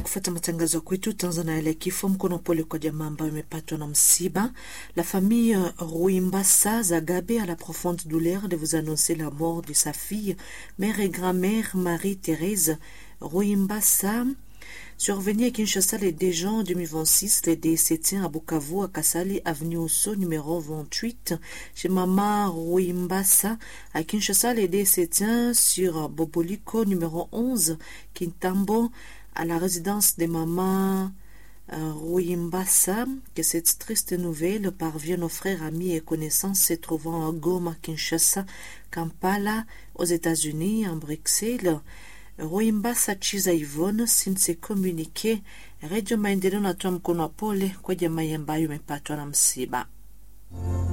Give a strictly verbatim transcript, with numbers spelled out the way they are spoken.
kufuata matangazo kwetu. Tanzania ile kifo, mkono pole kwa jamaa ambayo imepatwa na msiba. La famille Ruimbasa Zagabe a la profonde douleur de vous annoncer la mort de sa fille, mère et grand-mère Marie-Thérèse Ruimbasa, survenue à Kinshasa le deux juin deux mille vingt-six. Le décès tient à Bukavu, à Kasali, avenue Osso, numéro vingt-huit. Chez Maman Ruimbasa, à Kinshasa, le décès tient sur Boboliko, numéro onze, Kintambo, à la résidence de Maman euh, Ruimbasa. Que cette triste nouvelle parvienne aux frères, amis et connaissances se trouvant à Goma, Kinshasa, Kampala, aux États-Unis, en Bruxelles. Ruimbasa Chiza Yvonne since communique Radio Maendeleo natoa mkono wa pole kwa jamaa ambayo imepatwa na msiba.